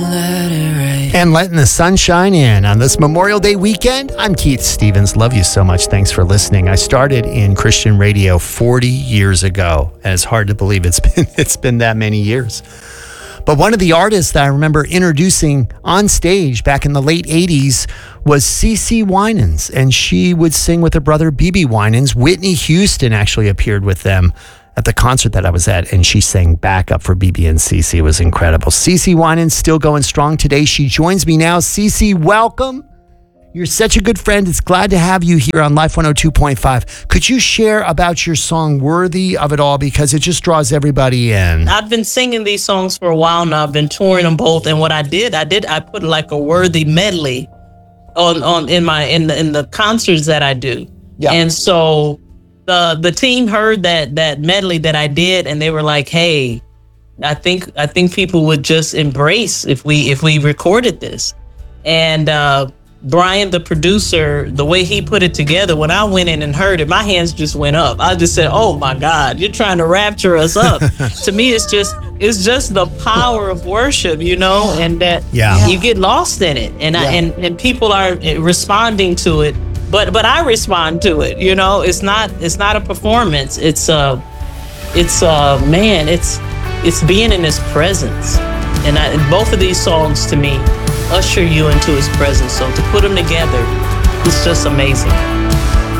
And letting the sunshine in on this Memorial Day weekend. I'm Keith Stevens. Love you so much. Thanks for listening. I started in Christian radio 40 years ago, and it's hard to believe it's been that many years. But one of the artists that I remember introducing on stage back in the late 80s was CeCe Winans, and she would sing with her brother BeBe Winans. Whitney Houston actually appeared with them at the concert that I was at, and she sang backup for BeBe and CeCe. It was incredible. CeCe Winans still going strong today. She joins me now. CeCe, welcome. You're such a good friend. It's glad to have you here on Life 102.5. Could you share about your song Worthy of It All, because it just draws everybody in? I've been singing these songs for a while now. I've been touring them both, and what I put like a worthy medley on in the concerts that I do. Yeah. And so the team heard that medley that I did, and they were like, "Hey, I think people would just embrace if we recorded this." And Brian, the producer, the way he put it together, when I went in and heard it, my hands just went up. I just said, "Oh my God, you're trying to rapture us up." To me, it's just the power of worship, and that you get lost in it, and people are responding to it. But I respond to it, It's not a performance. It's being in His presence, and both of these songs to me usher you into His presence. So to put them together, it's just amazing.